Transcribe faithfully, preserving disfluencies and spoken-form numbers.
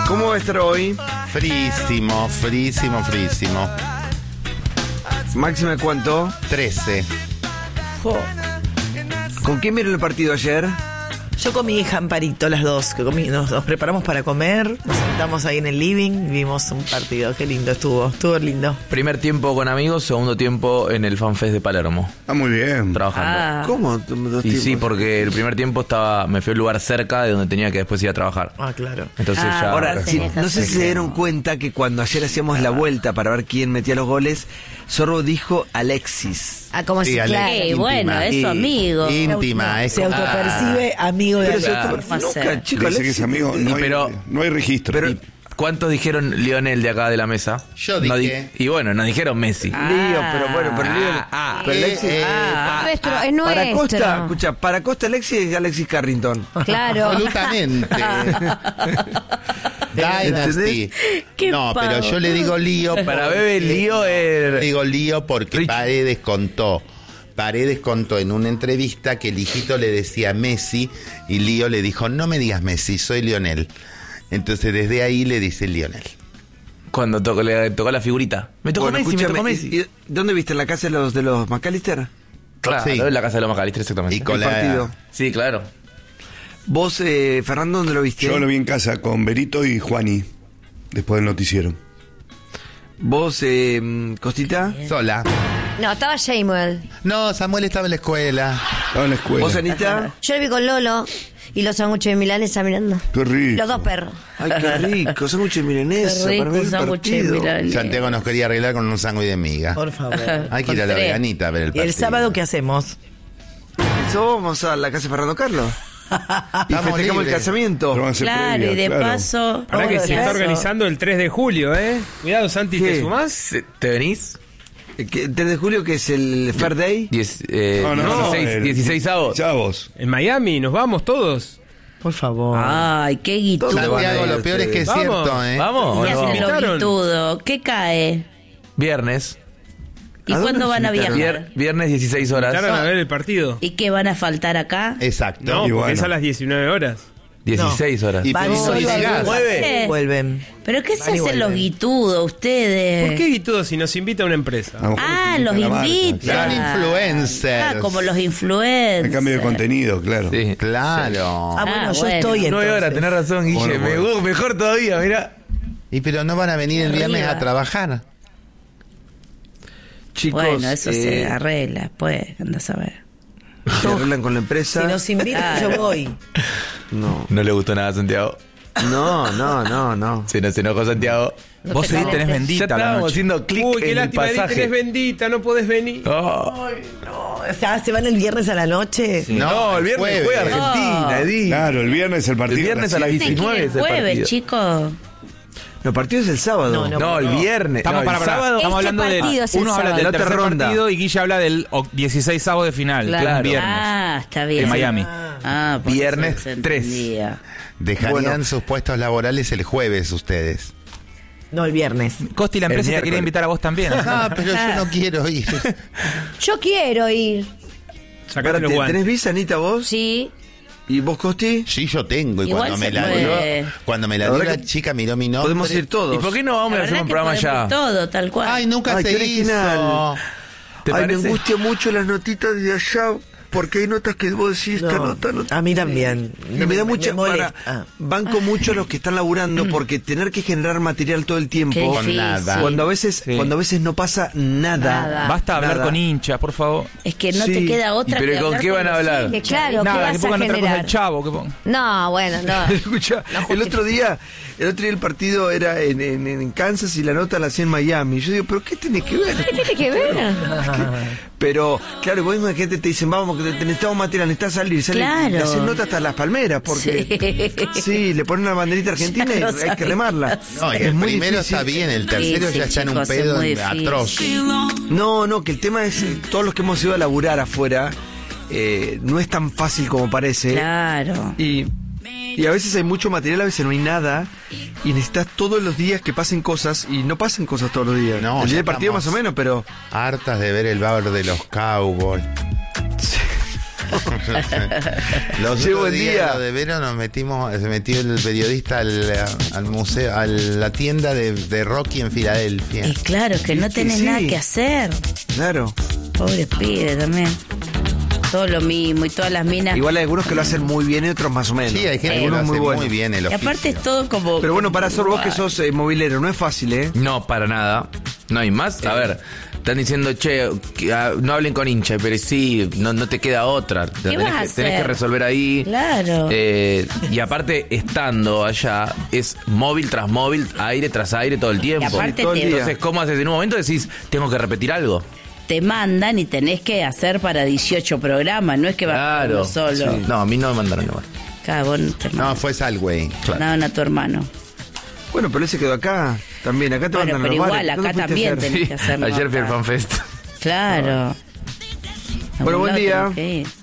¿Cómo va a estar hoy? Frísimo, frísimo, frísimo. ¿Máxima de cuánto? trece. Oh. ¿Con quién vieron el partido ayer? Yo con mi hija Amparito, las dos, que comí, nos, nos preparamos para comer, nos sentamos ahí en el living, vimos un partido, qué lindo estuvo, estuvo lindo. Primer tiempo con amigos, segundo tiempo en el FanFest de Palermo. Ah, muy bien. Trabajando. Ah, ¿Cómo? Dos Y tipos. sí, porque el primer tiempo estaba, me fui a un lugar cerca de donde tenía que después ir a trabajar. ah, claro. Entonces Ah, ya. Ahora, Ahora sí, tenés que no sé si hacer se dieron cuenta que cuando ayer hacíamos la vuelta para ver quién metía los goles, Sorbo dijo Alexis. Ah, como Sí, si, Alex, claro, íntima. bueno, es Y- su amigo. Íntima, es Se como- autopercibe amigo de Pero se claro. auto- Va a nunca, ser. chico, Dice que Alexis. es amigo, no hay, pero- no hay registro. pero- ¿Y cuántos dijeron Lionel de acá de la mesa? Yo No dije. di- y bueno, no dijeron Messi. Ah. Lío, pero bueno, pero Lío. Ah, ah, pero eh, Alexis. eh, Ah, nuestro, es para nuestro. Costa, escucha, para Costa Alexis es Alexis Carrington. Claro. Absolutamente. Dynasty. Qué No, pero pavo. yo le digo lío. Para Bebe lío Le es... digo lío porque Rich. Paredes contó. Paredes contó en una entrevista que el hijito le decía Messi y Lío le dijo, no me digas Messi, soy Lionel. Entonces desde ahí le dice Lionel. Cuando tocó, le tocó la figurita. Me tocó Bueno, Messi, me escúchame, tocó Messi. ¿y- y ¿dónde viste? ¿En la casa de los de los McAllister? Claro, Sí. en la casa de los Macalister, exactamente. Y con El la partido. Sí, claro. ¿Vos, eh, Fernando, dónde lo viste? Yo lo vi en casa con Berito y Juani, después del noticiero. ¿Vos, eh, Costita? sola. No, estaba Samuel. No, Samuel estaba en la escuela. Estaba en la escuela. ¿Vos, Anita? Yo lo vi con Lolo y los sándwiches de milanesa mirando. Qué rico. Los dos perros. Ay, qué rico, sándwich de milanesa. Qué para rico ver un el sándwich de partido. milanesa. Santiago nos quería arreglar con un sándwich de miga. Por favor. Hay que ir a la Con tres. veganita a ver el ¿Y partido. el sábado qué hacemos? Eso vamos a la casa de Fernando Carlos. Y Estamos festejamos el libres. casamiento. Pero van a ser Claro, previas, y de claro. paso. Ahora que Vamos se a está eso. organizando el tres de julio, ¿eh? Cuidado, Santi, ¿Qué? ¿te sumás? ¿Se- ¿Te venís? Eh, ¿qué- ¿El tres de julio que es el Fair Day? Diez, eh, No, no, no, dieciséis, el- dieciséis sábados. Chavos. En Miami, nos vamos todos. Por favor. Ay, qué guito. Todo van a Santiago, ir lo peor es que es Vamos. cierto, ¿eh? ¿Vamos? ¿Qué ¿O no hacen vamos? los invitaron? guitudos? ¿Qué cae? Viernes. ¿Y ¿A dónde cuándo nos van a invitaron? viajar? Vier- viernes dieciséis horas. Invitaron a ver el partido. ¿Y qué van a faltar acá? Exacto. No, Y porque bueno. es a las diecinueve horas. dieciséis horas. Y Van pedimos solo que a sigas. ver. ¿Qué? Vuelven. ¿Pero qué se Van y hacen los vuelven. guitudos ustedes? ¿Por qué guitudos si nos invita una empresa? A lo mejor Ah, nos los invitan a la marca, invitan. Son influencers. Ah, como los A influencers. cambio de contenido, claro. Sí. Oh. Claro. Ah, bueno, Ah, yo bueno. estoy entonces. Nueve horas, tenés razón, Guille. Bueno, Me- bueno. uh, mejor todavía, mira. Y pero no van a venir el viernes Arriba. a trabajar. Chicos, Bueno, eso se eh, arregla, pues, andás a ver. se arreglan con la empresa. Si nos invitan, yo voy. No, No le gustó nada a Santiago. no, no, no, no. Se nos enojó Santiago. No Vos te ahí tenés calentes. Ya bendita la estábamos noche. haciendo clic Uy, qué en el lástima, Edith, pasaje. tenés bendita, no podés venir. Oh. O sea, ¿se van el viernes a la noche? No, el viernes jueves. juega Argentina, Edith. Claro, el viernes el El partido. viernes a las ¿Ustedes diecinueve quieren es el jueves, partido. chicos? Los partidos es el sábado. No, no. No, el viernes. Estamos, no, para, el para, sábado. estamos Este hablando del. partido es el Uno habla sábado. del La otra tercer ronda. partido y Guille habla del o- dieciséis sábado de final, Claro. que es un viernes. Ah, está bien. En Miami. Ah, por Viernes eso se tres. entendía. Dejarían Bueno. sus puestos laborales el jueves ustedes. No, el viernes. Costi, la El empresa te miércoles. quería invitar a vos también. Ah, pero yo no quiero ir. Yo quiero ir. Sacate Pará, los ¿te- guantes. ¿Tenés visa, Anita, vos? Sí. ¿Y vos, Costi? Sí, yo tengo. Y Igual cuando se me, la puede. dio, cuando me la La dio verdad la que chica, miró mi nombre. Podemos ir todos. ¿Y por qué no vamos La a hacer verdad un que programa podemos ya? todo, tal cual. Ay, nunca Ay, se qué hizo. original. ¿Te Ay, parece? me angustia mucho las notitas de allá, porque hay notas que vos decís, esta No, nota no... a mí también. Y me da mucha... molesta. para- banco mucho a los que están laburando, porque tener que generar material todo el tiempo... Qué Con difícil. nada. Cuando a veces Sí. cuando a veces no pasa nada. Nada. Basta hablar Nada. con hinchas, por favor. Es que no Sí. te queda otra ¿Y pero que con hablar qué van a los hablar? hinchas. Que claro, ¿qué Nada, que vas a pongan otra cosa generar? del chavo. Que pongan. No, bueno, no. Escucha, el otro día, el otro día el partido era en, en, en Kansas y la nota la hacía en Miami. Yo digo, ¿pero qué tiene que ver? ¿Qué tiene que ver? Pero, claro, vos misma gente te dicen, vamos, que te- necesitamos material, necesitas salir, salir. Claro. Le hacen nota hasta las palmeras, porque Sí. sí, le ponen una banderita argentina Ya y lo hay que sabía. remarla. No, y Es el muy primero difícil. está bien, el tercero Sí, ya sí, está en un chicos, es pedo muy difícil. atroz. No, no, que el tema es, eh, todos los que hemos ido a laburar afuera, eh, no es tan fácil como parece. Claro. Y, y a veces hay mucho material, a veces no hay nada. Y necesitas todos los días que pasen cosas. Y no pasan cosas todos los días. No, el ya día del partido estamos más o menos, pero... Hartas de ver el bar de los Cowboys. Los Sí, otros buen días, día. lo de Vero, nos metimos, se metió el periodista al, al museo, a la tienda de, de Rocky en Filadelfia. Y claro, que no Sí, tenés sí. nada que hacer. Claro. Pobre pibe también. Todo lo mismo y todas las minas. Igual hay algunos que lo hacen muy bien y otros más o menos. Sí, hay gente que Algunos lo hace muy muy, buenos. bien el Y oficio. aparte es todo como. Pero bueno, para ser vos que sos eh, movilero, no es fácil, ¿eh? No, para nada. No hay más. A ver, están diciendo, che, que, ah, no hablen con hincha, pero sí, no, no te queda otra. Tenés, vas a que, tenés hacer? que resolver ahí. Claro. Eh, y aparte, estando allá, es móvil tras móvil, aire tras aire todo el tiempo. Y aparte todo el te, día. Entonces, ¿cómo haces? En un momento decís, tengo que repetir algo. te mandan y tenés que hacer para dieciocho programas. No es que vas Claro. uno solo. Sí. No, a mí no me mandaron igual. Cagón, te No, fue Salway. mandaron a tu hermano. Bueno, pero él se quedó acá también. Acá te Bueno, mandan a pero los igual, bares. ¿Dónde acá fuiste a también hacer? tenés que hacerlo. Ayer fui al acá. FanFest. Claro. Bueno, buen Algún lado día. tenés que ir.